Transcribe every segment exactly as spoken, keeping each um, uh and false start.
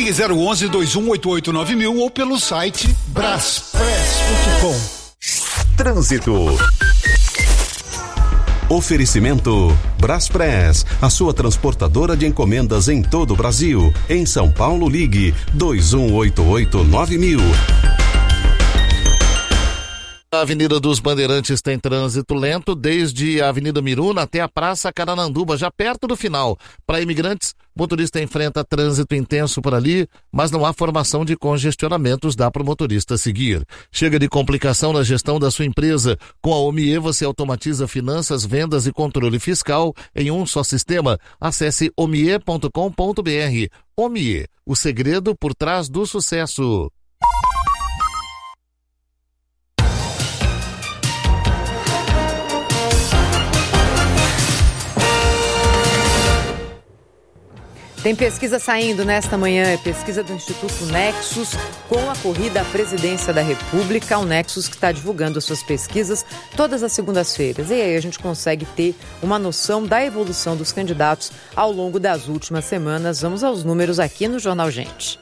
Ligue zero onze, dois um oito oito, nove mil ou pelo site braspress ponto com. Trânsito. Oferecimento Braspress, a sua transportadora de encomendas em todo o Brasil. Em São Paulo, ligue dois um oito oito, nove mil. A Avenida dos Bandeirantes tem trânsito lento desde a Avenida Miruna até a Praça Carananduba, já perto do final. Para imigrantes, motorista enfrenta trânsito intenso por ali, mas não há formação de congestionamentos, dá para o motorista seguir. Chega de complicação na gestão da sua empresa. Com a Omie você automatiza finanças, vendas e controle fiscal em um só sistema. Acesse omie ponto com ponto br. Omie, o segredo por trás do sucesso. Tem pesquisa saindo nesta manhã, é pesquisa do Instituto Nexus com a corrida à presidência da República. O Nexus que está divulgando as suas pesquisas todas as segundas-feiras. E aí a gente consegue ter uma noção da evolução dos candidatos ao longo das últimas semanas. Vamos aos números aqui no Jornal Gente.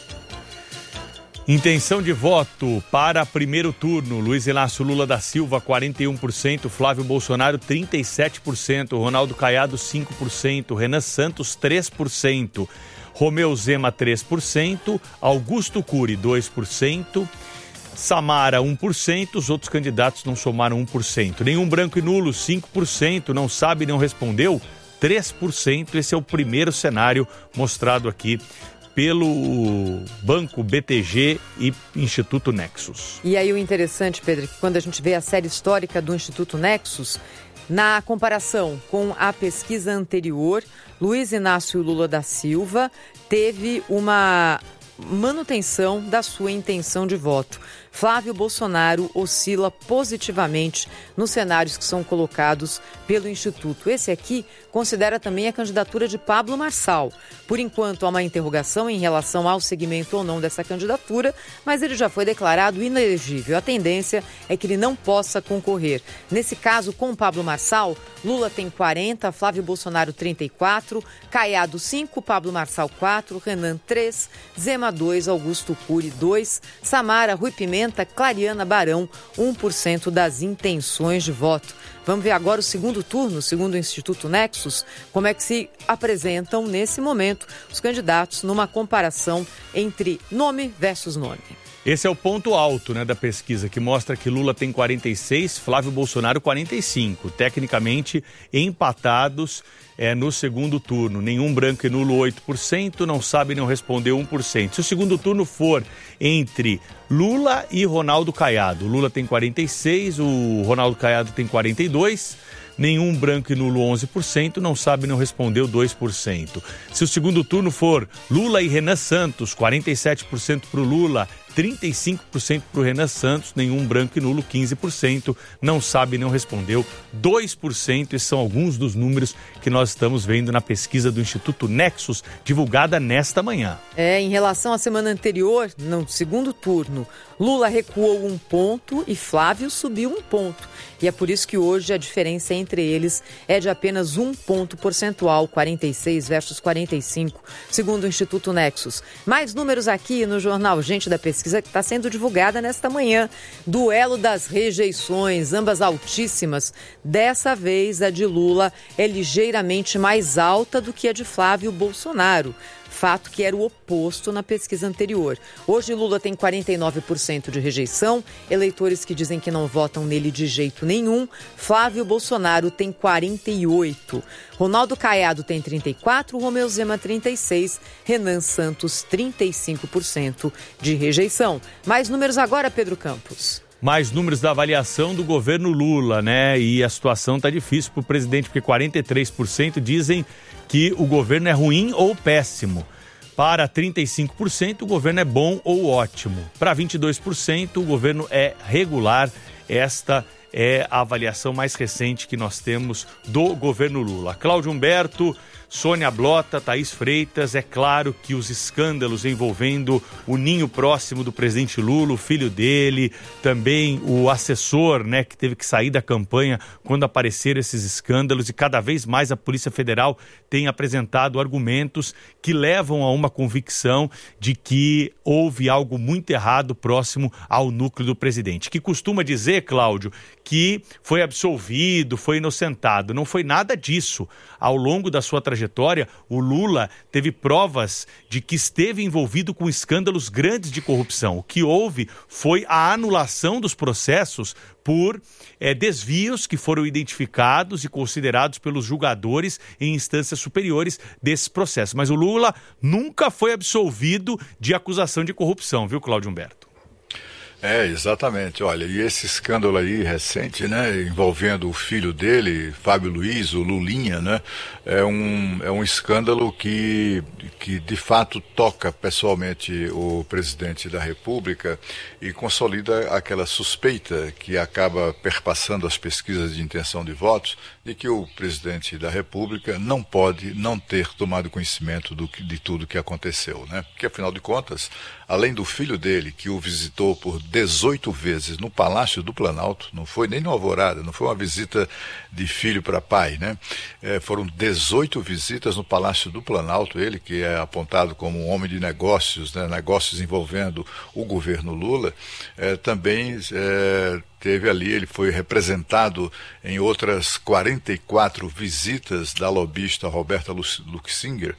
Intenção de voto para primeiro turno: Luiz Inácio Lula da Silva, quarenta e um por cento, Flávio Bolsonaro, trinta e sete por cento, Ronaldo Caiado, cinco por cento, Renan Santos, três por cento, Romeu Zema, três por cento, Augusto Cury, dois por cento, Samara, um por cento, os outros candidatos não somaram um por cento. Nenhum branco e nulo, cinco por cento, não sabe, não respondeu, três por cento. Esse é o primeiro cenário mostrado aqui pelo Banco B T G e Instituto Nexus. E aí o interessante, Pedro, é que quando a gente vê a série histórica do Instituto Nexus, na comparação com a pesquisa anterior, Luiz Inácio Lula da Silva teve uma manutenção da sua intenção de voto. Flávio Bolsonaro oscila positivamente nos cenários que são colocados pelo Instituto. Esse aqui considera também a candidatura de Pablo Marçal. Por enquanto, há uma interrogação em relação ao segmento ou não dessa candidatura, mas ele já foi declarado inelegível. A tendência é que ele não possa concorrer. Nesse caso, com Pablo Marçal, Lula tem quarenta, Flávio Bolsonaro trinta e quatro, Caiado cinco, Pablo Marçal quatro, Renan três, Zema dois, Augusto Cury dois, Samara, Rui Pimenta, Clariana Barão, um por cento das intenções de voto. Vamos ver agora o segundo turno, segundo o Instituto Nexus, como é que se apresentam nesse momento os candidatos numa comparação entre nome versus nome. Esse é o ponto alto, né, da pesquisa, que mostra que Lula tem quarenta e seis, Flávio Bolsonaro quarenta e cinco. Tecnicamente empatados é, no segundo turno. Nenhum branco e nulo, oito por cento, não sabe, não respondeu, um por cento. Se o segundo turno for entre Lula e Ronaldo Caiado, Lula tem quarenta e seis, o Ronaldo Caiado tem quarenta e dois, nenhum branco e nulo, onze por cento, não sabe, não respondeu, dois por cento. Se o segundo turno for Lula e Renan Santos, quarenta e sete por cento para o Lula, trinta e cinco por cento para o Renan Santos, nenhum branco e nulo, quinze por cento, não sabe, não respondeu, dois por cento. Esses são alguns dos números que nós estamos vendo na pesquisa do Instituto Nexus, divulgada nesta manhã. É, em relação à semana anterior, no segundo turno, Lula recuou um ponto e Flávio subiu um ponto. E é por isso que hoje a diferença entre eles é de apenas um ponto percentual, quarenta e seis versus quarenta e cinco, segundo o Instituto Nexus. Mais números aqui no Jornal Gente da Pesquisa, que está sendo divulgada nesta manhã. Duelo das rejeições, ambas altíssimas. Dessa vez, a de Lula é ligeiramente mais alta do que a de Flávio Bolsonaro. Fato que era o oposto na pesquisa anterior. Hoje Lula tem quarenta e nove por cento de rejeição, eleitores que dizem que não votam nele de jeito nenhum. Flávio Bolsonaro tem quarenta e oito. Ronaldo Caiado tem trinta e quatro, Romeu Zema trinta e seis, Renan Santos trinta e cinco por cento de rejeição. Mais números agora, Pedro Campos. Mais números da avaliação do governo Lula, né? E a situação tá difícil pro presidente, porque quarenta e três por cento dizem que o governo é ruim ou péssimo. Para trinta e cinco por cento, o governo é bom ou ótimo. Para vinte e dois por cento, o governo é regular. Esta é a avaliação mais recente que nós temos do governo Lula. Cláudio Humberto, Sônia Blota, Thaís Freitas, é claro que os escândalos envolvendo o ninho próximo do presidente Lula, o filho dele, também o assessor, né, que teve que sair da campanha quando apareceram esses escândalos, e cada vez mais a Polícia Federal tem apresentado argumentos que levam a uma convicção de que houve algo muito errado próximo ao núcleo do presidente, que costuma dizer, Cláudio, que foi absolvido, foi inocentado. Não foi nada disso. Ao longo da sua trajetória, o Lula teve provas de que esteve envolvido com escândalos grandes de corrupção. O que houve foi a anulação dos processos por é, desvios que foram identificados e considerados pelos julgadores em instâncias superiores desses processos. Mas o Lula nunca foi absolvido de acusação de corrupção, viu, Cláudio Humberto? É, exatamente. Olha, e esse escândalo aí recente, né, envolvendo o filho dele, Fábio Luiz, o Lulinha, né, é um, é um escândalo que, que de fato toca pessoalmente o presidente da República e consolida aquela suspeita que acaba perpassando as pesquisas de intenção de votos de que o presidente da República não pode não ter tomado conhecimento do que, de tudo que aconteceu, né, porque afinal de contas, além do filho dele, que o visitou por dezoito vezes no Palácio do Planalto, não foi nem no Alvorada, não foi uma visita de filho para pai, né? É, foram dezoito visitas no Palácio do Planalto, ele que é apontado como um homem de negócios, né? Negócios envolvendo o governo Lula, é, também é, teve ali, ele foi representado em outras quarenta e quatro visitas da lobista Roberta Luxinger,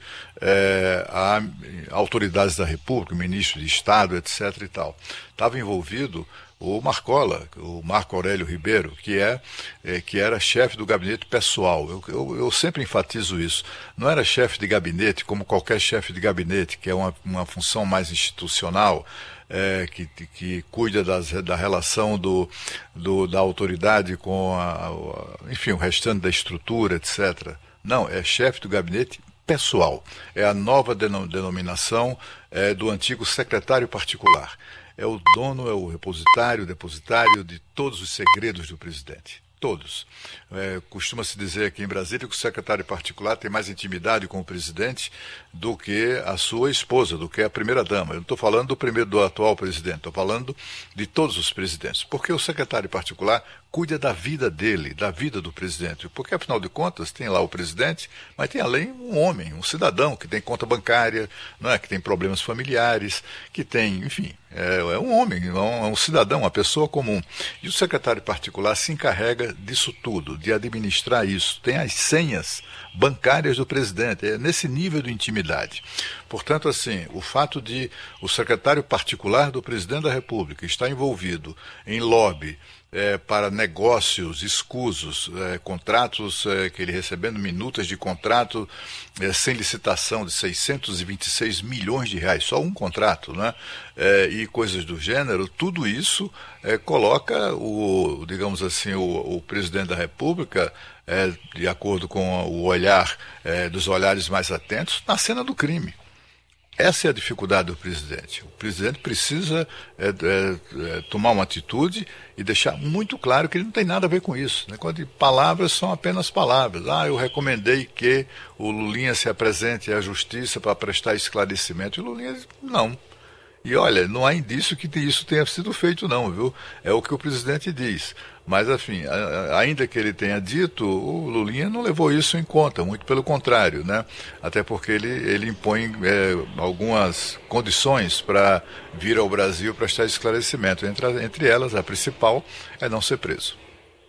é, a autoridades da República, ministro de Estado, etc e tal. Estava envolvido o Marcola, o Marco Aurélio Ribeiro, que, é, é, que era chefe do gabinete pessoal. Eu, eu, eu sempre enfatizo isso. Não era chefe de gabinete como qualquer chefe de gabinete, que é uma, uma função mais institucional, é, que, que cuida das, da relação do, do, da autoridade com a, a, enfim, o restante da estrutura, etcétera. Não, é chefe do gabinete pessoal. É a nova denominação é, do antigo secretário particular. É o dono, é o repositário, o depositário de todos os segredos do presidente. Todos. É, costuma-se dizer aqui em Brasília que o secretário particular tem mais intimidade com o presidente do que a sua esposa, do que a primeira-dama. Eu não estou falando do primeiro do atual presidente, estou falando de todos os presidentes. Porque o secretário particular cuida da vida dele, da vida do presidente. Porque, afinal de contas, tem lá o presidente, mas tem além um homem, um cidadão que tem conta bancária, não é? Que tem problemas familiares, que tem, enfim, é, é um homem, é um, é um cidadão, uma pessoa comum. E o secretário particular se encarrega disso tudo, de administrar isso. Tem as senhas bancárias do presidente, é nesse nível de intimidade. Portanto, assim, o fato de o secretário particular do presidente da República estar envolvido em lobby É, para negócios escusos, é, contratos é, que ele recebendo minutas de contrato é, sem licitação de seiscentos e vinte e seis milhões de reais, só um contrato, né? É, e coisas do gênero, tudo isso é, coloca o, digamos assim, o, o presidente da República, é, de acordo com o olhar é, dos olhares mais atentos, na cena do crime. Essa é a dificuldade do presidente. O presidente precisa é, é, é, tomar uma atitude e deixar muito claro que ele não tem nada a ver com isso. Negócio de palavras são apenas palavras. Ah, eu recomendei que o Lulinha se apresente à justiça para prestar esclarecimento. E o Lulinha diz, não. E olha, não há indício que isso tenha sido feito não, viu? É o que o presidente diz. Mas, enfim, ainda que ele tenha dito, o Lulinha não levou isso em conta, muito pelo contrário, né? Até porque ele, ele impõe é, algumas condições para vir ao Brasil prestar esclarecimento. Entre, entre elas, a principal é não ser preso.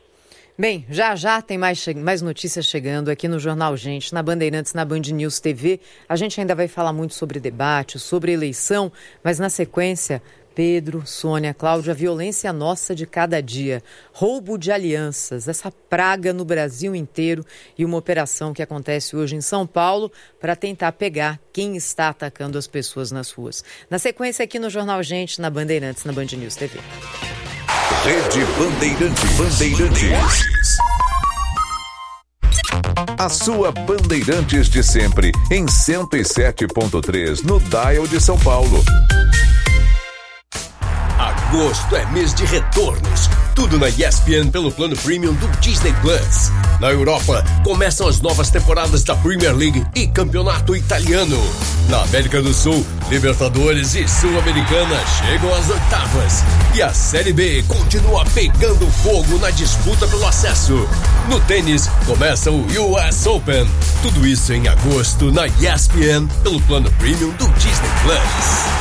Bem, já já tem mais, mais notícias chegando aqui no Jornal Gente, na Bandeirantes, na Band News T V. A gente ainda vai falar muito sobre debate, sobre eleição, mas na sequência, Pedro, Sônia, Cláudia, a violência nossa de cada dia, roubo de alianças, essa praga no Brasil inteiro e uma operação que acontece hoje em São Paulo para tentar pegar quem está atacando as pessoas nas ruas. Na sequência aqui no Jornal Gente, na Bandeirantes, na Band News T V. Rede Bandeirantes. Bandeirantes. A sua Bandeirantes de sempre, em cento e sete ponto três, no Dial de São Paulo. Agosto é mês de retornos. Tudo na E S P N pelo plano Premium do Disney Plus. Na Europa, começam as novas temporadas da Premier League e Campeonato Italiano. Na América do Sul, Libertadores e Sul-Americana chegam às oitavas. E a Série B continua pegando fogo na disputa pelo acesso. No tênis, começa o U S Open. Tudo isso em agosto na E S P N pelo plano Premium do Disney Plus.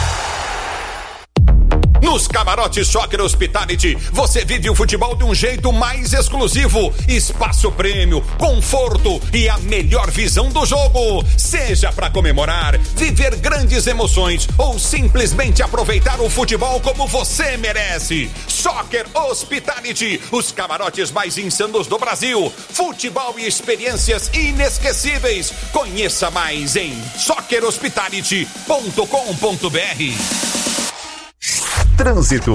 Nos camarotes Soccer Hospitality, você vive o futebol de um jeito mais exclusivo. Espaço prêmio, conforto e a melhor visão do jogo. Seja para comemorar, viver grandes emoções ou simplesmente aproveitar o futebol como você merece. Soccer Hospitality, os camarotes mais insanos do Brasil. Futebol e experiências inesquecíveis. Conheça mais em soccer hospitality ponto com ponto b r. Trânsito.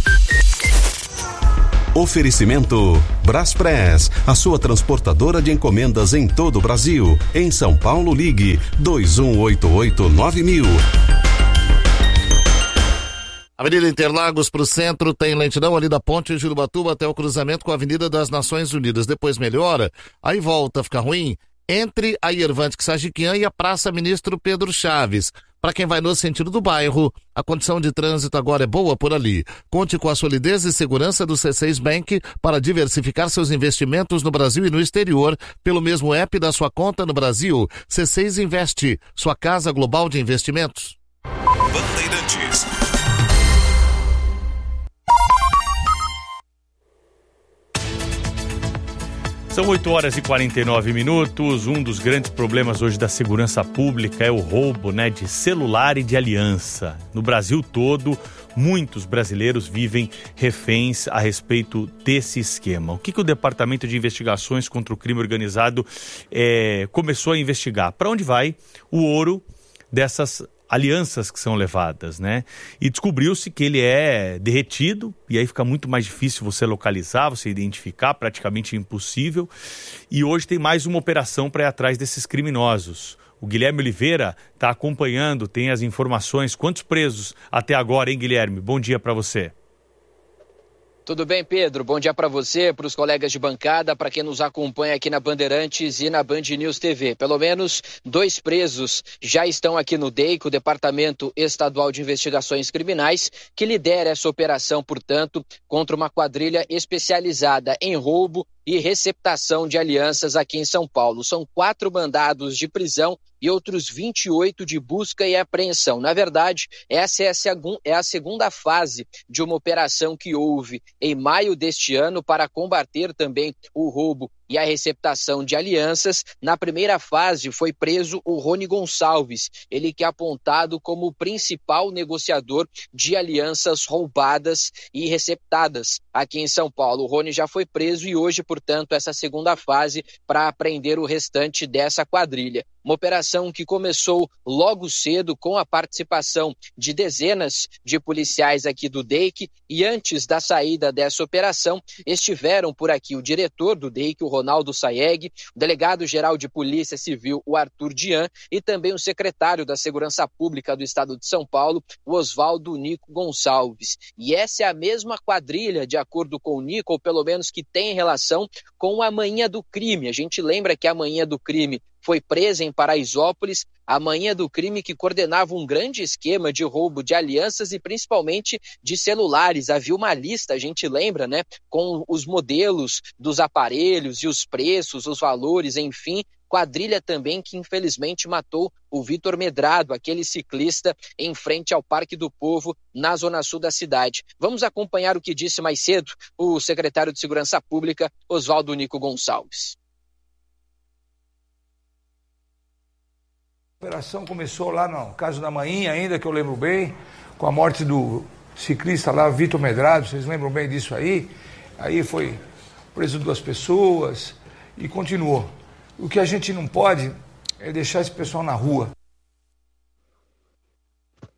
Oferecimento Braspress, a sua transportadora de encomendas em todo o Brasil. Em São Paulo, ligue dois um oito oito nove mil. Avenida Interlagos para o centro tem lentidão ali da Ponte de Jurubatuba até o cruzamento com a Avenida das Nações Unidas. Depois melhora, aí volta a ficar ruim entre a Irvante Sagiquian e a Praça Ministro Pedro Chaves. Para quem vai no sentido do bairro, a condição de trânsito agora é boa por ali. Conte com a solidez e segurança do C seis Bank para diversificar seus investimentos no Brasil e no exterior pelo mesmo app da sua conta no Brasil. C seis Investe, sua casa global de investimentos. Bandeirantes. São oito horas e quarenta e nove minutos. Um dos grandes problemas hoje da segurança pública é o roubo, né, de celular e de aliança. No Brasil todo, muitos brasileiros vivem reféns a respeito desse esquema. O que, que o Departamento de Investigações contra o Crime Organizado é, começou a investigar? Para onde vai o ouro dessas alianças que são levadas, né? E descobriu-se que ele é derretido, e aí fica muito mais difícil você localizar, você identificar, praticamente impossível. E hoje tem mais uma operação para ir atrás desses criminosos. O Guilherme Oliveira está acompanhando, tem as informações. Quantos presos até agora, hein, Guilherme? Bom dia para você. Tudo bem, Pedro? Bom dia para você, para os colegas de bancada, para quem nos acompanha aqui na Bandeirantes e na Band News T V. Pelo menos dois presos já estão aqui no D E I C, o Departamento Estadual de Investigações Criminais, que lidera essa operação, portanto, contra uma quadrilha especializada em roubo e receptação de alianças aqui em São Paulo. São quatro mandados de prisão e outros vinte e oito de busca e apreensão. Na verdade, essa é a, segun, é a segunda fase de uma operação que houve em maio deste ano para combater também o roubo e a receptação de alianças. Na primeira fase foi preso o Rony Gonçalves, ele que é apontado como o principal negociador de alianças roubadas e receptadas aqui em São Paulo. O Rony já foi preso e hoje, portanto, essa segunda fase para apreender o restante dessa quadrilha. Uma operação que começou logo cedo com a participação de dezenas de policiais aqui do D E I C, e antes da saída dessa operação estiveram por aqui o diretor do D E I C, o Ronaldo Saeg, o delegado-geral de Polícia Civil, o Arthur Dian, e também o secretário da Segurança Pública do Estado de São Paulo, o Oswaldo Nico Gonçalves. E essa é a mesma quadrilha, de acordo com o Nico, ou pelo menos que tem relação com a Manhã do Crime. A gente lembra que a Manhã do Crime foi presa em Paraisópolis, a Manhã do Crime que coordenava um grande esquema de roubo de alianças e principalmente de celulares. Havia uma lista, a gente lembra, né, com os modelos dos aparelhos e os preços, os valores, enfim. Quadrilha também que infelizmente matou o Vitor Medrado, aquele ciclista em frente ao Parque do Povo, na zona sul da cidade. Vamos acompanhar o que disse mais cedo o secretário de Segurança Pública, Oswaldo Nico Gonçalves. A operação começou lá no caso da Manhinha, ainda que eu lembro bem, com a morte do ciclista lá, Vitor Medrado, vocês lembram bem disso aí? Aí foi preso duas pessoas e continuou. O que a gente não pode é deixar esse pessoal na rua.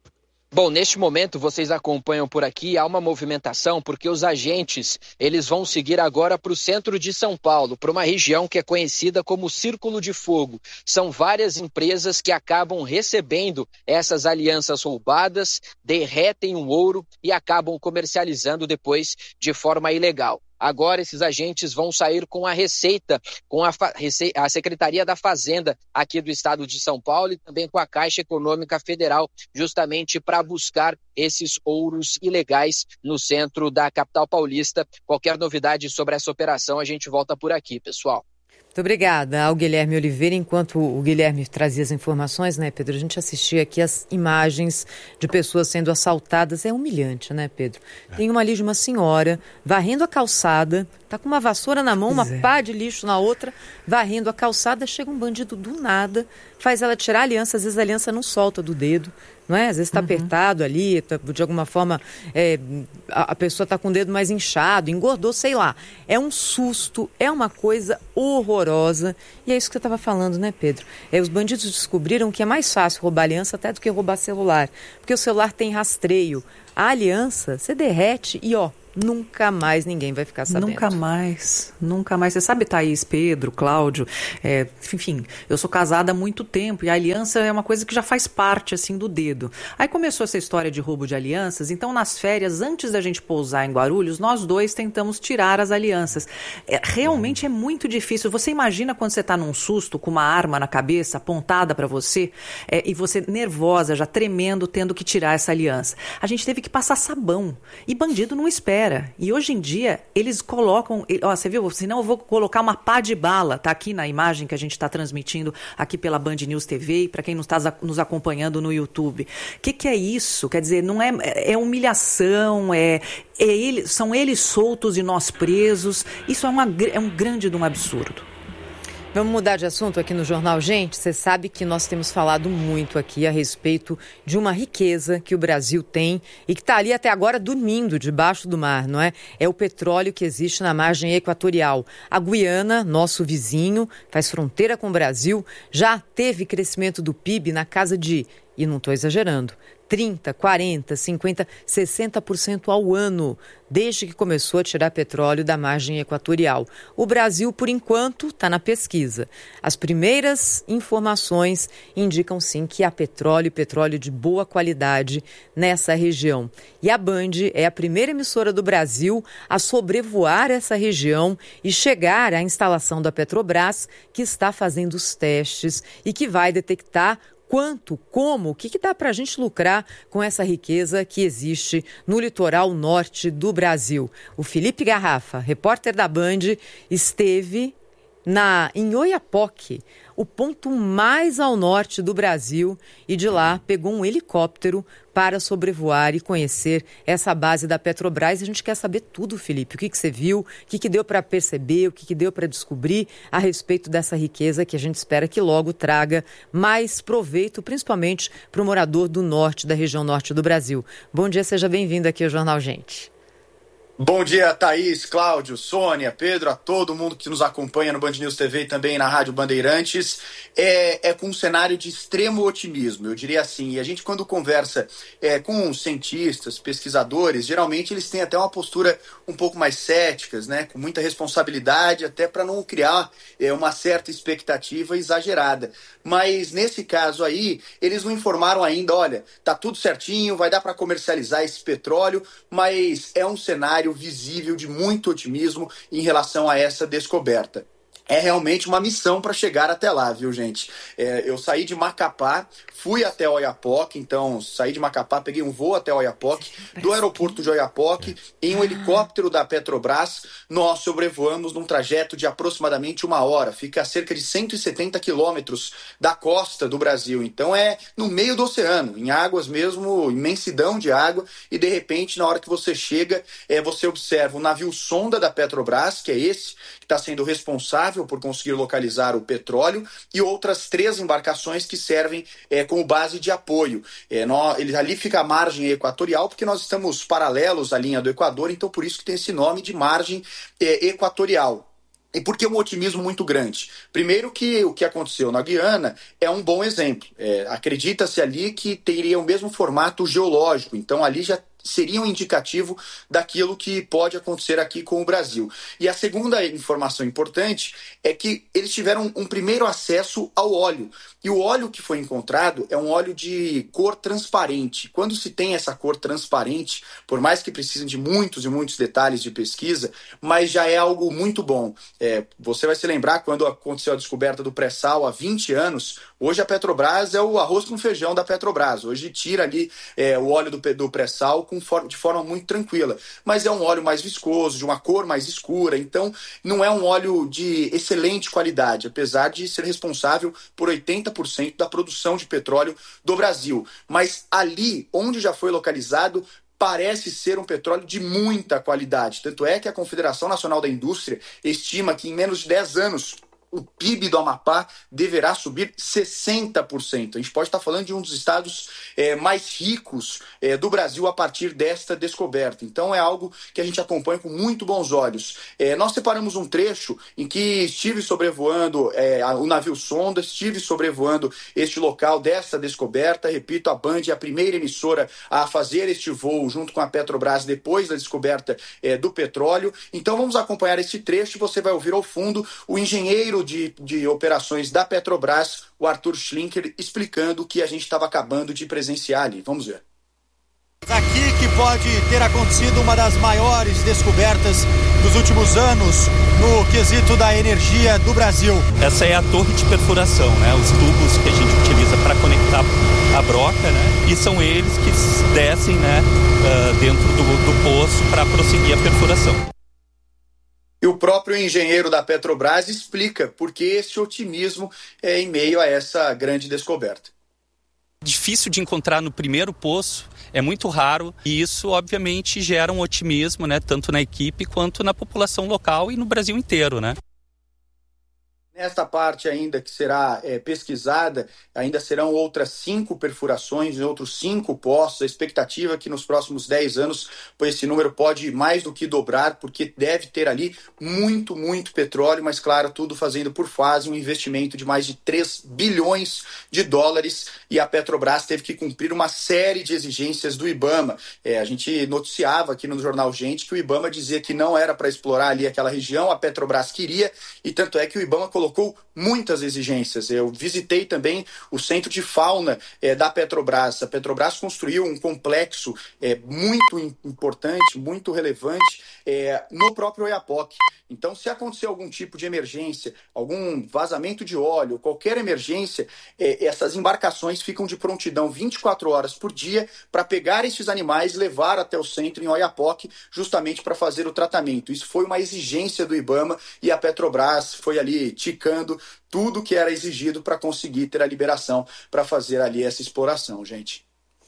Bom, neste momento vocês acompanham por aqui, há uma movimentação porque os agentes, eles vão seguir agora para o centro de São Paulo, para uma região que é conhecida como Círculo de Fogo. São várias empresas que acabam recebendo essas alianças roubadas, derretem o ouro e acabam comercializando depois de forma ilegal. Agora esses agentes vão sair com a Receita, com a, a Secretaria da Fazenda aqui do estado de São Paulo e também com a Caixa Econômica Federal, justamente para buscar esses ouros ilegais no centro da capital paulista. Qualquer novidade sobre essa operação, a gente volta por aqui, pessoal. Muito obrigada ao Guilherme Oliveira. Enquanto o Guilherme trazia as informações, né, Pedro? A gente assistia aqui as imagens de pessoas sendo assaltadas. É humilhante, né, Pedro? É. Tem uma ali de uma senhora varrendo a calçada, tá com uma vassoura na mão, uma é. pá de lixo na outra, varrendo a calçada. Chega um bandido do nada, faz ela tirar a aliança. Às vezes a aliança não solta do dedo, não é? Às vezes está uhum. apertado ali, tá, de alguma forma é, a, a pessoa está com o dedo mais inchado, engordou, sei lá. É um susto, é uma coisa horrorosa. E é isso que você estava falando, né, Pedro? É, os bandidos descobriram que é mais fácil roubar aliança até do que roubar celular. Porque o celular tem rastreio. A aliança, você derrete e, ó, nunca mais ninguém vai ficar sabendo. Nunca mais, nunca mais. Você sabe, Thaís, Pedro, Cláudio, é, enfim, eu sou casada há muito tempo e a aliança é uma coisa que já faz parte, assim, do dedo. Aí começou essa história de roubo de alianças, então nas férias, antes da gente pousar em Guarulhos, nós dois tentamos tirar as alianças. É, realmente é muito difícil. Você imagina quando você está num susto com uma arma na cabeça, apontada para você, é, e você nervosa, já tremendo, tendo que tirar essa aliança. A gente teve que passar sabão e bandido não espera. E hoje em dia, eles colocam... Ó, você viu? Senão eu vou colocar uma pá de bala. Tá aqui na imagem que a gente está transmitindo aqui pela Band News T V e para quem não está nos acompanhando no YouTube. O que, que é isso? Quer dizer, não é, é humilhação, é, é ele, são eles soltos e nós presos. Isso é, uma, é um grande de um absurdo. Vamos mudar de assunto aqui no Jornal Gente. Você sabe que nós temos falado muito aqui a respeito de uma riqueza que o Brasil tem e que está ali até agora dormindo debaixo do mar, não é? É o petróleo que existe na margem equatorial. A Guiana, nosso vizinho, faz fronteira com o Brasil, já teve crescimento do P I B na casa de, e não estou exagerando, trinta, quarenta, cinquenta, sessenta por cento ao ano, desde que começou a tirar petróleo da margem equatorial. O Brasil, por enquanto, está na pesquisa. As primeiras informações indicam, sim, que há petróleo, petróleo de boa qualidade nessa região. E a Band é a primeira emissora do Brasil a sobrevoar essa região e chegar à instalação da Petrobras, que está fazendo os testes e que vai detectar quanto, como, o que, que dá para a gente lucrar com essa riqueza que existe no litoral norte do Brasil. O Felipe Garrafa, repórter da Band, esteve na, em Oiapoque, o ponto mais ao norte do Brasil, e de lá pegou um helicóptero para sobrevoar e conhecer essa base da Petrobras. A gente quer saber tudo, Felipe. O que, que você viu, o que, que deu para perceber, o que, que deu para descobrir a respeito dessa riqueza que a gente espera que logo traga mais proveito, principalmente para o morador do norte, da região norte do Brasil. Bom dia, seja bem-vindo aqui ao Jornal Gente. Bom dia, Thaís, Cláudio, Sônia, Pedro, a todo mundo que nos acompanha no Band News T V e também na Rádio Bandeirantes. É, é com um cenário de extremo otimismo, eu diria assim. E a gente, quando conversa é, com cientistas, pesquisadores, geralmente eles têm até uma postura um pouco mais céticas, né, com muita responsabilidade, até para não criar é, uma certa expectativa exagerada. Mas nesse caso aí, eles não informaram ainda, olha, tá tudo certinho, vai dar para comercializar esse petróleo, mas é um cenário visível de muito otimismo em relação a essa descoberta. É realmente uma missão para chegar até lá, viu, gente? É, eu saí de Macapá, fui até Oiapoque, então saí de Macapá, peguei um voo até Oiapoque, do aeroporto de Oiapoque, em um helicóptero da Petrobras, nós sobrevoamos num trajeto de aproximadamente uma hora, fica a cerca de cento e setenta quilômetros da costa do Brasil, então é no meio do oceano, em águas mesmo, imensidão de água, e de repente, na hora que você chega, é, você observa o navio sonda da Petrobras, que é esse que está sendo responsável por conseguir localizar o petróleo, e outras três embarcações que servem é, como base de apoio. É, nós, ele, ali fica a margem equatorial, porque nós estamos paralelos à linha do Equador, então por isso que tem esse nome de margem é, equatorial. E por que um otimismo muito grande? Primeiro que o que aconteceu na Guiana é um bom exemplo. É, acredita-se ali que teria o mesmo formato geológico, então ali já seria um indicativo daquilo que pode acontecer aqui com o Brasil. E a segunda informação importante é que eles tiveram um primeiro acesso ao óleo. E o óleo que foi encontrado é um óleo de cor transparente. Quando se tem essa cor transparente, por mais que precisem de muitos e muitos detalhes de pesquisa, mas já é algo muito bom. É, você vai se lembrar quando aconteceu a descoberta do pré-sal há vinte anos, hoje a Petrobras é o arroz com feijão da Petrobras. Hoje tira ali é, o óleo do, do pré-sal com for, de forma muito tranquila. Mas é um óleo mais viscoso, de uma cor mais escura, então não é um óleo de excelente qualidade, apesar de ser responsável por oitenta por cento da produção de petróleo do Brasil. Mas ali, onde já foi localizado, parece ser um petróleo de muita qualidade. Tanto é que a Confederação Nacional da Indústria estima que em menos de dez anos o P I B do Amapá deverá subir sessenta por cento. A gente pode estar falando de um dos estados é, mais ricos é, do Brasil a partir desta descoberta. Então é algo que a gente acompanha com muito bons olhos. É, nós separamos um trecho em que estive sobrevoando é, o navio sonda, estive sobrevoando este local desta descoberta. Repito, a Band é a primeira emissora a fazer este voo junto com a Petrobras depois da descoberta é, do petróleo. Então vamos acompanhar este trecho e você vai ouvir ao fundo o engenheiro De, de operações da Petrobras, o Arthur Schlinker, explicando o que a gente estava acabando de presenciar ali. Vamos ver. Aqui que pode ter acontecido uma das maiores descobertas dos últimos anos no quesito da energia do Brasil. Essa é a torre de perfuração, né? Os tubos que a gente utiliza para conectar a broca, né? E são eles que descem, né, uh, dentro do, do poço para prosseguir a perfuração. E o próprio engenheiro da Petrobras explica por que esse otimismo é em meio a essa grande descoberta. Difícil de encontrar no primeiro poço, é muito raro e isso obviamente gera um otimismo, né, tanto na equipe quanto na população local e no Brasil inteiro, né? Nesta parte ainda que será é, pesquisada, ainda serão outras cinco perfurações em outros cinco poços. A expectativa é que nos próximos dez anos, pois esse número pode mais do que dobrar, porque deve ter ali muito, muito petróleo, mas claro, tudo fazendo por fase um investimento de mais de três bilhões de dólares e a Petrobras teve que cumprir uma série de exigências do IBAMA. É, a gente noticiava aqui no Jornal Gente que o IBAMA dizia que não era para explorar ali aquela região, a Petrobras queria, e tanto é que o IBAMA colocou colocou muitas exigências. Eu visitei também o centro de fauna é, da Petrobras. A Petrobras construiu um complexo é, muito importante, muito relevante é, no próprio Oiapoque. Então, se acontecer algum tipo de emergência, algum vazamento de óleo, qualquer emergência, é, essas embarcações ficam de prontidão vinte e quatro horas por dia para pegar esses animais e levar até o centro em Oiapoque, justamente para fazer o tratamento. Isso foi uma exigência do IBAMA e a Petrobras foi ali ticando tudo que era exigido para conseguir ter a liberação para fazer ali essa exploração, gente.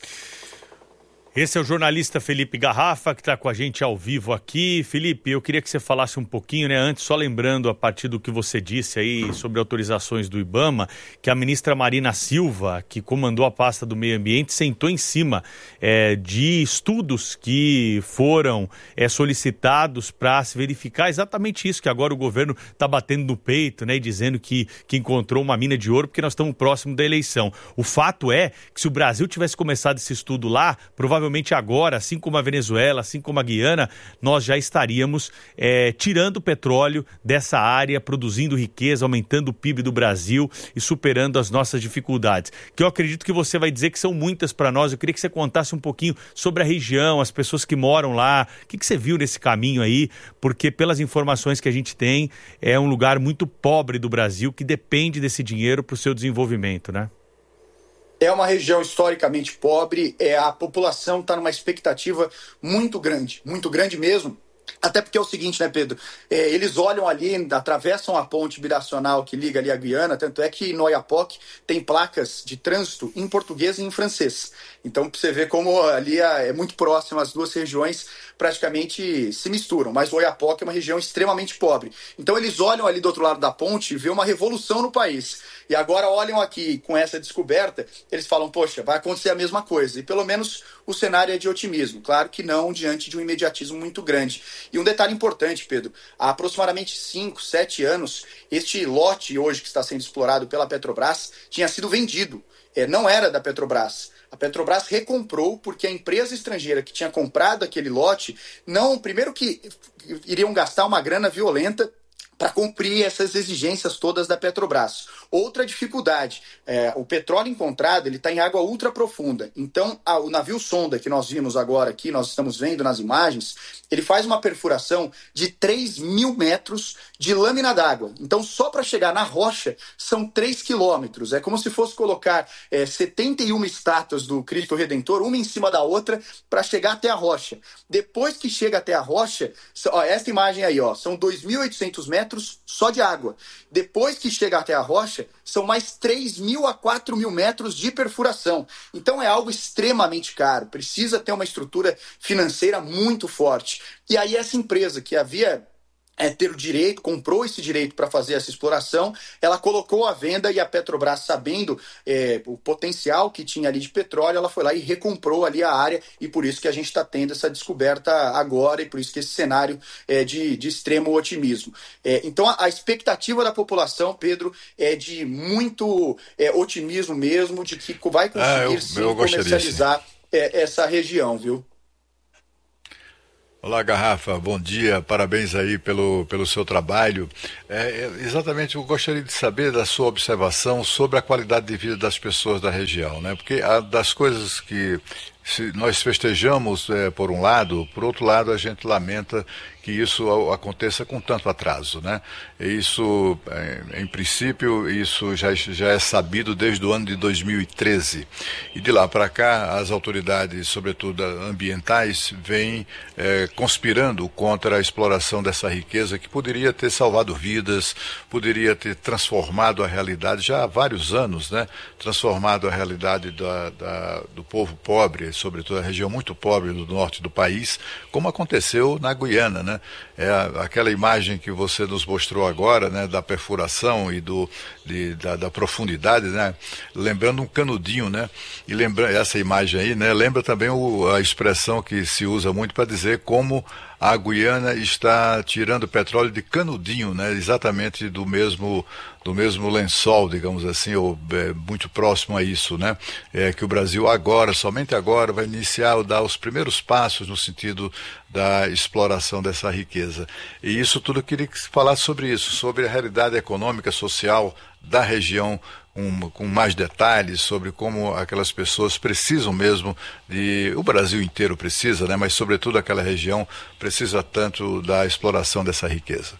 Esse é o jornalista Felipe Garrafa, que está com a gente ao vivo aqui. Felipe, eu queria que você falasse um pouquinho, né? Antes, só lembrando, a partir do que você disse aí sobre autorizações do IBAMA, que a ministra Marina Silva, que comandou a pasta do meio ambiente, sentou em cima é, de estudos que foram é, solicitados para se verificar exatamente isso, que agora o governo está batendo no peito, né? E dizendo que, que encontrou uma mina de ouro porque nós estamos próximo da eleição. O fato é que se o Brasil tivesse começado esse estudo lá, provavelmente Provavelmente agora, assim como a Venezuela, assim como a Guiana, nós já estaríamos é, tirando o petróleo dessa área, produzindo riqueza, aumentando o P I B do Brasil e superando as nossas dificuldades. Que eu acredito que você vai dizer que são muitas para nós. Eu queria que você contasse um pouquinho sobre a região, as pessoas que moram lá. O que, que você viu nesse caminho aí? Porque pelas informações que a gente tem, é um lugar muito pobre do Brasil que depende desse dinheiro para o seu desenvolvimento, né? É uma região historicamente pobre, é, a população está numa expectativa muito grande, muito grande mesmo. Até porque é o seguinte, né, Pedro? É, eles olham ali, atravessam a ponte binacional que liga ali a Guiana, tanto é que no Oiapoque tem placas de trânsito em português e em francês. Então, pra você ver como ali é muito próximo, as duas regiões praticamente se misturam. Mas o Oiapoque é uma região extremamente pobre. Então, eles olham ali do outro lado da ponte e vê uma revolução no país. E agora olham aqui com essa descoberta, eles falam, poxa, vai acontecer a mesma coisa. E pelo menos o cenário é de otimismo. Claro que não diante de um imediatismo muito grande. E um detalhe importante, Pedro, há aproximadamente cinco, sete anos, este lote hoje que está sendo explorado pela Petrobras tinha sido vendido. É, não era da Petrobras. A Petrobras recomprou porque a empresa estrangeira que tinha comprado aquele lote, não, primeiro que iriam gastar uma grana violenta para cumprir essas exigências todas da Petrobras. Outra dificuldade, é, o petróleo encontrado ele está em água ultra profunda. Então, a, o navio sonda que nós vimos agora aqui, nós estamos vendo nas imagens, ele faz uma perfuração de três mil metros de lâmina d'água. Então, só para chegar na rocha, são três quilômetros. É como se fosse colocar é, setenta e uma estátuas do Cristo Redentor, uma em cima da outra, para chegar até a rocha. Depois que chega até a rocha, ó, essa imagem aí, ó, são dois mil e oitocentos metros só de água. Depois que chega até a rocha, são mais três mil a quatro mil metros de perfuração. Então é algo extremamente caro, precisa ter uma estrutura financeira muito forte. E aí essa empresa que havia é, ter o direito, comprou esse direito para fazer essa exploração, ela colocou à venda e a Petrobras, sabendo é, o potencial que tinha ali de petróleo, ela foi lá e recomprou ali a área, e por isso que a gente está tendo essa descoberta agora, e por isso que esse cenário é de, de extremo otimismo. É, então a, a expectativa da população, Pedro, é de muito é, otimismo mesmo, de que vai conseguir ah, eu, sim eu comercializar sim. É, essa região, viu? Olá, Garrafa, bom dia, parabéns aí pelo, pelo seu trabalho. É, exatamente, eu gostaria de saber da sua observação sobre a qualidade de vida das pessoas da região, né? Porque a, das coisas que se nós festejamos é, por um lado, por outro lado a gente lamenta que isso aconteça com tanto atraso, né? E isso, em princípio, isso já, já é sabido desde o ano de dois mil e treze. E de lá para cá, as autoridades, sobretudo ambientais, vêm é, conspirando contra a exploração dessa riqueza que poderia ter salvado vidas, poderia ter transformado a realidade, já há vários anos, né? Transformado a realidade da, da, do povo pobre, sobretudo a região muito pobre do norte do país, como aconteceu na Guiana, né? É aquela imagem que você nos mostrou agora, né, da perfuração e do, de, da, da profundidade, né, lembrando um canudinho, né, e lembra, essa imagem aí, né, lembra também o, a expressão que se usa muito para dizer como a Guiana está tirando petróleo de canudinho, né, exatamente do mesmo, do mesmo lençol, digamos assim, ou é, muito próximo a isso, né, é que o Brasil agora, somente agora, vai iniciar a dar os primeiros passos no sentido da exploração dessa riqueza. E isso tudo eu queria falar sobre isso, sobre a realidade econômica, social da região, um, com mais detalhes sobre como aquelas pessoas precisam mesmo de... O Brasil inteiro precisa, né? Mas sobretudo aquela região precisa tanto da exploração dessa riqueza.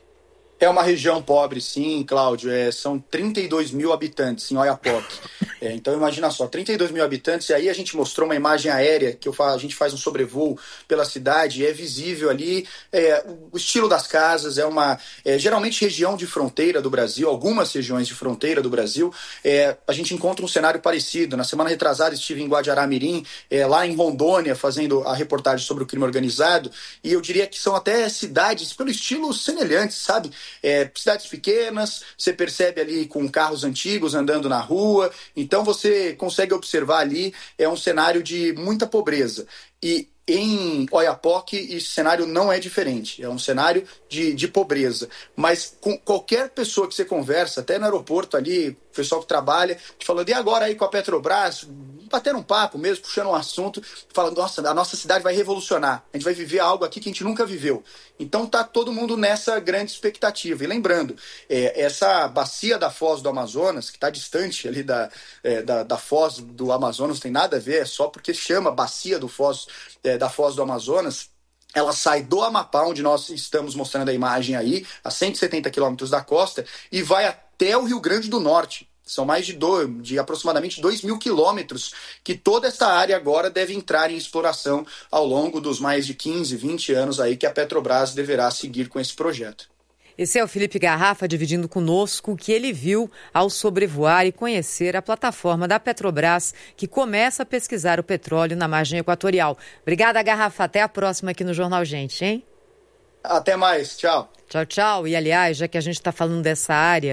É uma região pobre, sim, Cláudio. É, são trinta e dois mil habitantes em Oiapoque. É, então imagina só, trinta e dois mil habitantes, e aí a gente mostrou uma imagem aérea, que eu fa- a gente faz um sobrevoo pela cidade, e é visível ali é, o estilo das casas, é uma é, geralmente região de fronteira do Brasil, algumas regiões de fronteira do Brasil, é, a gente encontra um cenário parecido. Na semana retrasada estive em Guajará-Mirim, é, lá em Rondônia, fazendo a reportagem sobre o crime organizado, e eu diria que são até cidades pelo estilo semelhantes, sabe? É, cidades pequenas, você percebe ali com carros antigos andando na rua, então você consegue observar ali, é um cenário de muita pobreza. E em Oiapoque, esse cenário não é diferente, é um cenário de, de pobreza. Mas com qualquer pessoa que você conversa, até no aeroporto ali, o pessoal que trabalha, te falando, e agora aí com a Petrobras, batendo um papo mesmo, puxando um assunto, falando, nossa, a nossa cidade vai revolucionar, a gente vai viver algo aqui que a gente nunca viveu. Então tá todo mundo nessa grande expectativa. E lembrando, é, essa bacia da Foz do Amazonas, que está distante ali da, é, da, da Foz do Amazonas, não tem nada a ver, é só porque chama bacia do Foz, é, da Foz do Amazonas, ela sai do Amapá, onde nós estamos mostrando a imagem aí, a cento e setenta quilômetros da costa, e vai até o Rio Grande do Norte. São mais de, do, de aproximadamente dois mil quilômetros que toda essa área agora deve entrar em exploração ao longo dos mais de quinze, vinte anos aí que a Petrobras deverá seguir com esse projeto. Esse é o Felipe Garrafa dividindo conosco o que ele viu ao sobrevoar e conhecer a plataforma da Petrobras que começa a pesquisar o petróleo na margem equatorial. Obrigada, Garrafa. Até a próxima aqui no Jornal Gente, hein? Até mais. Tchau. Tchau, tchau. E, aliás, já que a gente está falando dessa área,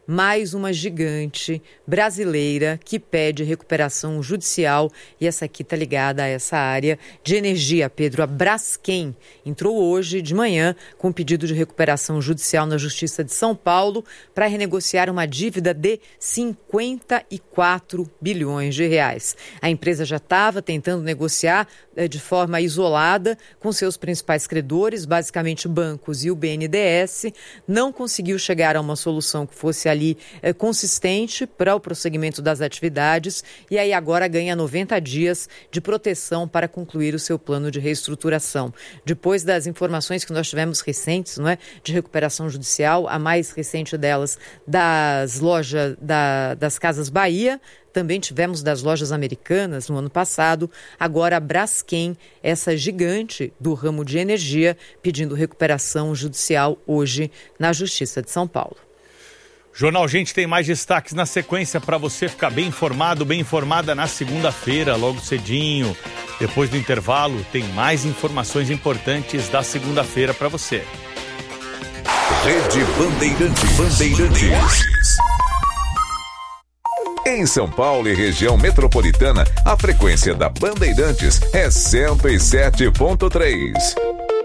mais uma gigante brasileira que pede recuperação judicial, e essa aqui está ligada a essa área de energia, Pedro. A Braskem entrou hoje de manhã com um pedido de recuperação judicial na Justiça de São Paulo para renegociar uma dívida de cinquenta e quatro bilhões de reais. A empresa já estava tentando negociar eh, de forma isolada com seus principais credores, basicamente bancos e o B N D E S, não conseguiu chegar a uma solução que fosse ali é, consistente para o prosseguimento das atividades, e aí agora ganha noventa dias de proteção para concluir o seu plano de reestruturação. Depois das informações que nós tivemos recentes, não é, de recuperação judicial, a mais recente delas das lojas da, das Casas Bahia, também tivemos das lojas Americanas no ano passado, agora a Braskem, essa gigante do ramo de energia, pedindo recuperação judicial hoje na Justiça de São Paulo. Jornal Gente tem mais destaques na sequência para você ficar bem informado, bem informada na segunda-feira, logo cedinho. Depois do intervalo, tem mais informações importantes da segunda-feira para você. Rede Bandeirantes. Bandeirantes. Em São Paulo e região metropolitana, a frequência da Bandeirantes é cento e sete ponto três.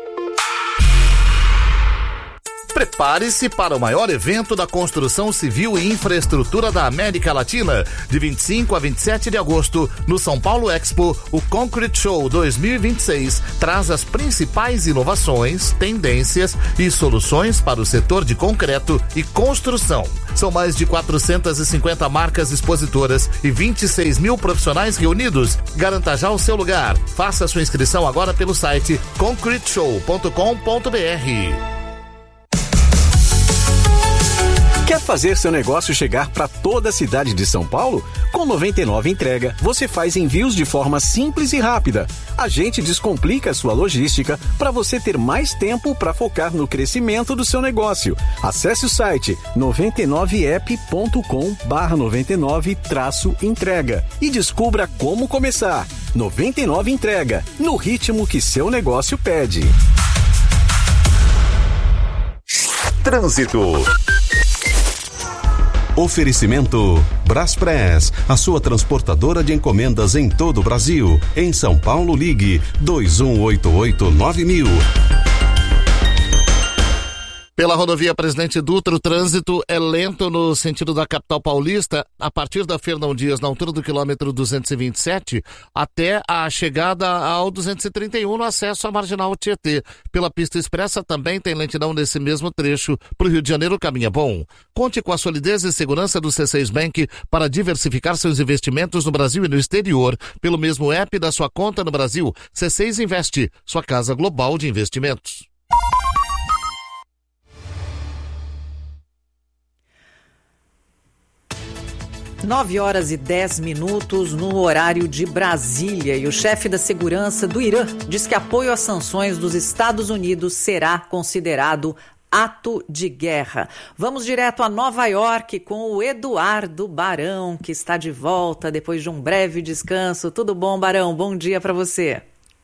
Prepare-se para o maior evento da construção civil e infraestrutura da América Latina. De vinte e cinco a vinte e sete de agosto, no São Paulo Expo, o Concrete Show dois mil e vinte e seis traz as principais inovações, tendências e soluções para o setor de concreto e construção. São mais de quatrocentas e cinquenta marcas expositoras e vinte e seis mil profissionais reunidos. Garanta já o seu lugar. Faça sua inscrição agora pelo site concrete show ponto com ponto b r. Quer fazer seu negócio chegar para toda a cidade de São Paulo? Com noventa e nove Entrega, você faz envios de forma simples e rápida. A gente descomplica a sua logística para você ter mais tempo para focar no crescimento do seu negócio. Acesse o site noventa e nove app ponto com barra noventa e nove traço entrega e descubra como começar. noventa e nove Entrega, no ritmo que seu negócio pede. Trânsito. Oferecimento Braspress, a sua transportadora de encomendas em todo o Brasil. Em São Paulo, ligue dois um oito oito nove mil. Pela rodovia Presidente Dutra, o trânsito é lento no sentido da capital paulista, a partir da Fernão Dias, na altura do quilômetro duzentos e vinte e sete, até a chegada ao duzentos e trinta e um, no acesso à Marginal Tietê. Pela pista expressa também tem lentidão nesse mesmo trecho. Para o Rio de Janeiro, o caminho é bom. Conte com a solidez e segurança do C seis Bank para diversificar seus investimentos no Brasil e no exterior. Pelo mesmo app da sua conta no Brasil, C seis Investe, sua casa global de investimentos. nove horas e dez minutos no horário de Brasília, e o chefe da segurança do Irã diz que apoio às sanções dos Estados Unidos será considerado ato de guerra. Vamos direto a Nova York com o Eduardo Barão, que está de volta depois de um breve descanso. Tudo bom, Barão? Bom dia para você.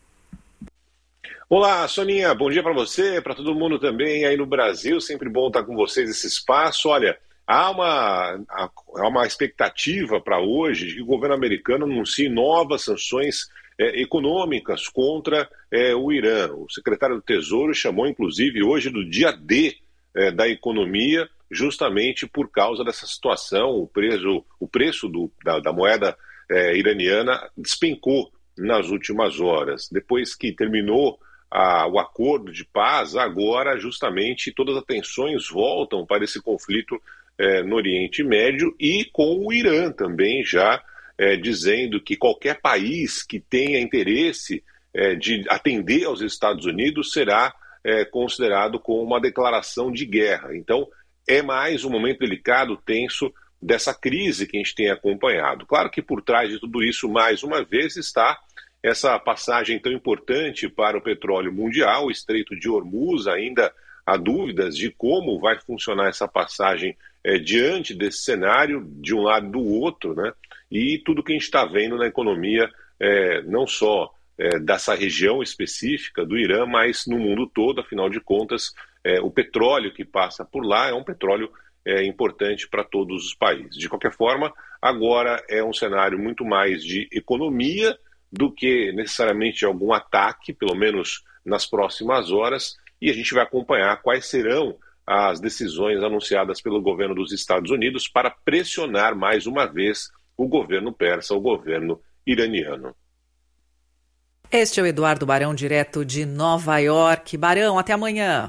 Olá, Soninha. Bom dia para você, para todo mundo também aí no Brasil. Sempre bom estar com vocês nesse espaço. Olha, há uma, há uma expectativa para hoje de que o governo americano anuncie novas sanções é, econômicas contra é, o Irã. O secretário do Tesouro chamou, inclusive, hoje do dia D é, da economia, justamente por causa dessa situação. O preço, o preço do, da, da moeda é, iraniana despencou nas últimas horas. Depois que terminou a, o acordo de paz, agora justamente todas as atenções voltam para esse conflito É, no Oriente Médio, e com o Irã também já é, dizendo que qualquer país que tenha interesse é, de atender aos Estados Unidos será é, considerado como uma declaração de guerra. Então é mais um momento delicado, tenso, dessa crise que a gente tem acompanhado. Claro que por trás de tudo isso, mais uma vez, está essa passagem tão importante para o petróleo mundial, o Estreito de Hormuz. Ainda há dúvidas de como vai funcionar essa passagem É, diante desse cenário, de um lado e do outro, né? E tudo que a gente está vendo na economia, é, não só é, dessa região específica do Irã, mas no mundo todo. Afinal de contas, é, o petróleo que passa por lá é um petróleo é, importante para todos os países. De qualquer forma, agora é um cenário muito mais de economia do que necessariamente algum ataque, pelo menos nas próximas horas, e a gente vai acompanhar quais serão as decisões anunciadas pelo governo dos Estados Unidos para pressionar mais uma vez o governo persa, o governo iraniano. Este é o Eduardo Barão, direto de Nova York. Barão, até amanhã.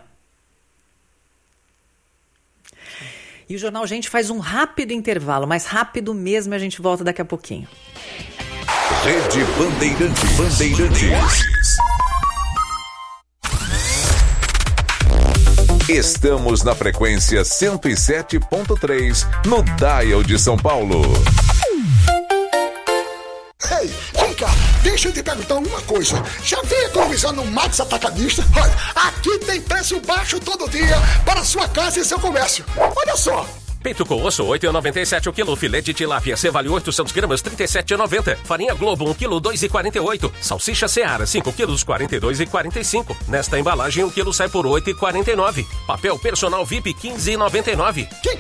E o Jornal Gente faz um rápido intervalo, mas rápido mesmo, a gente volta daqui a pouquinho. Rede Bandeirantes. Bandeirantes. Estamos na frequência cento e sete ponto três, no Dial de São Paulo. Ei, vem cá, deixa eu te perguntar uma coisa. Já veio economizar no Max Atacadista? Olha, aqui tem preço baixo todo dia para sua casa e seu comércio. Olha só. Peito com osso, oito reais e noventa e sete o quilo. Filé de tilápia, cevale oitocentos gramas, trinta e sete reais e noventa centavos. Farinha Globo, um quilo, dois reais e quarenta e oito centavos. Salsicha Seara, cinco quilos, quarenta e dois reais e quarenta e cinco centavos. Nesta embalagem, um quilo sai por oito reais e quarenta e nove centavos. Papel personal V I P, quinze reais e noventa e nove centavos.